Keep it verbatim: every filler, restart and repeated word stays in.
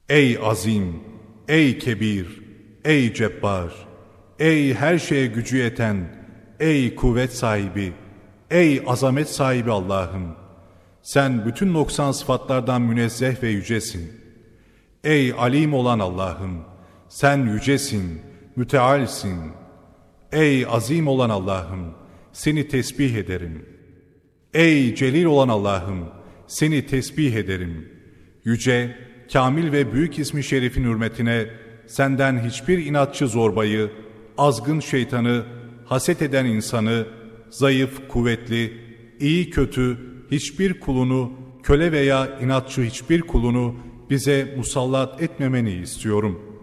Ey azim, ey kebir, ey cebbar, ey her şeye gücü yeten, ey kuvvet sahibi, ey azamet sahibi Allah'ım! Sen bütün noksan sıfatlardan münezzeh ve yücesin. Ey alim olan Allah'ım! Sen yücesin, mütealsin. Ey azim olan Allah'ım! Seni tesbih ederim. Ey celil olan Allah'ım! Seni tesbih ederim. Yüce, kamil ve büyük ismi şerifin hürmetine senden hiçbir inatçı zorbayı, azgın şeytanı, haset eden insanı, zayıf, kuvvetli, iyi, kötü, hiçbir kulunu, köle veya inatçı hiçbir kulunu bize musallat etmemeni istiyorum.''